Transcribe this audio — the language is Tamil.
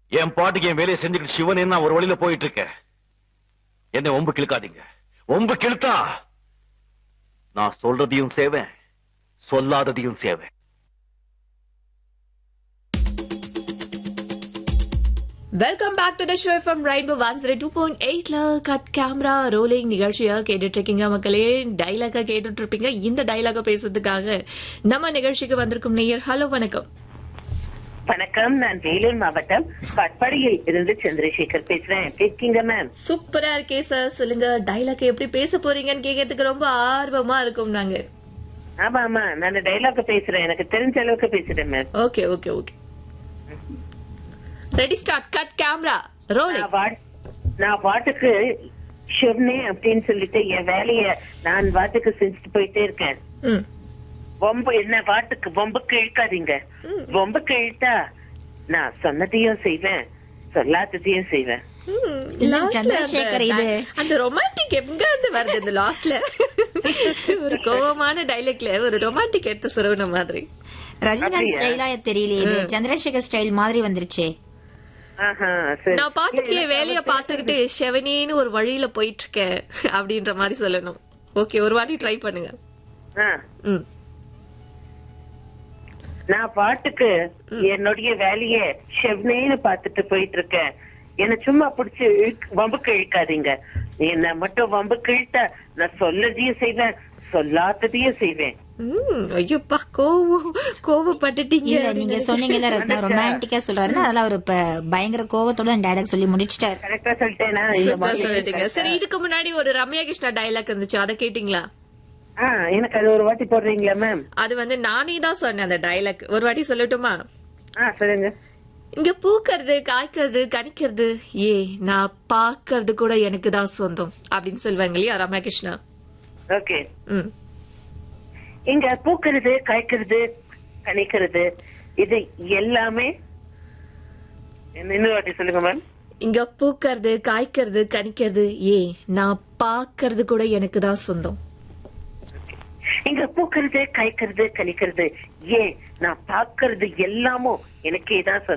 என் பாட்டுக்கு என் வேலையை செஞ்சுக்கிட்டு சிவன் நான் ஒரு வழியில போயிட்டு இருக்கேன். என்னை ஒம்பு கிழக்காதீங்க. ஒம்பு கிழத்தா நான் சொல்றதையும் செய்வேன், சொல்லாததையும் செய்வேன். Welcome back to the show from rainbow 102.8ல cut camera rolling நிகழ்ச்சியா கேட்டுட்டு இருக்கீங்க மக்களே. டைலாக கேட்டுட்டு இருப்பீங்க. இந்த டைலாக பேசுறதுக்காக நம்ம நிகழ்ச்சிக்கு வந்திருக்கும் நேயர். ஹலோ, வணக்கம். வணக்கம், நான் வேலூர் மாவட்டம் பட்பாடியில் இருந்து சந்திரசேகர் பேசுறேன். எப்படி இருக்கீங்க மேம்? சூப்பரா இருக்கே சார். சொல்லுங்க, டைலாக் எப்படி பேச போறீங்கன்னு கேட்கறதுக்கு ரொம்ப ஆர்வமா இருக்கும் நாங்க. ஆமா ஆமா, நான் டைலாக் பேசுறேன். எனக்கு தெரிஞ்ச அளவுக்கு பேசுறேன் ma'am. Okay okay okay. Ready, start, cut camera rolling. நான் பாட்டுக்கு ஷிவ்னே அப்படின்னு சொல்லிட்டு என் வேலைய நான் பாட்டுக்கு செஞ்சுட்டு போயிட்டே இருக்கேன். என்ன பாட்டுக்கு பொம்புக்கு இழுக்காதீங்க. பொம்புக்கு இழுத்தா நான் சொன்னதையும் செய்வேன், சொல்லாததையும் செய்வேன். சந்திரசேகர், இது அந்த ரொமான்டிக் எங்க இருந்து வருது இந்த லாஸ்ட்ல? ஒரு கோவமான டைலாக்ல ஒரு ரொமான்டிக் எடுத்து சொல்ற மாதிரி. ரஜினிகாந்த் ஸ்டைலா தெரியலையே, இது சந்திரசேகர் ஸ்டைல் மாதிரி வந்துருச்சே. நான் பாட்டுக்கு என் வேலைய பாத்துக்கிட்டு செவனேன்னு ஒரு வழியில போயிட்டு இருக்கேன் அப்படின்ற மாதிரி சொல்லணும். ஓகே, ஒரு வாட்டி ட்ரை பண்ணுங்க. நான் பாட்டுக்கு என்னுடைய வேலைய செவனேன்னு பாத்துட்டு போயிட்டு இருக்கேன். என்ன சும்மா பிடிச்சு வம்புக்கு இழுக்காதீங்க. என்ன மட்டும் வம்புக்கு இழுத்தா நான் சொல்லதையும் செய்வேன், சொல்லாததையும் செய்வேன். ஐயோப்பா, கோவப்பட்டுட்டீங்க. இல்ல, நீங்க சொன்னீங்கல்ல ரத்னா ரொமான்டிக்கா சொல்றாருன்னா அதெல்லாம் ஒரு பயங்கர கோவத்தோட டைலாக் சொல்லி முடிச்சிட்டாரு. கரெக்டா சொல்லிட்டேனா? சொல்லிட்டீங்க. சரி, இதுக்கு முன்னாடி ஒரு ரம்யா கிருஷ்ணா டைலாக் இருந்துச்சு, அதை கேட்டீங்களா? எனக்கு அது ஒரு வாட்டி போடுறீங்களா மேம்? அது வந்து நானே தான் சொன்னேன் அந்த டைலாக். ஒரு வாட்டி சொல்லட்டுமா? சொல்லுங்க. இங்க பூக்கிறது, காய்க்கிறது, கணிக்கிறது, நான் பாக்குறது கூட எனக்கு தான் சொந்தம் அப்படின்னு சொல்லுவாங்க இல்லையா ரம்யா கிருஷ்ணா? ஓகே. இங்க பூக்கிறது, காய்க்கிறது, கணிக்கிறது, இது எல்லாமே இன்னொரு வாட்டி சொல்லுங்க மேம். இங்க பூக்கிறது, காய்க்கிறது, கணிக்கிறது, நான் பாக்குறது கூட எனக்கு தான் சொந்தம். இங்க பூக்கிறது, காய்க்கிறது, கணிக்கிறது, நான் பாக்குறது எல்லாமும் எனக்கே தான்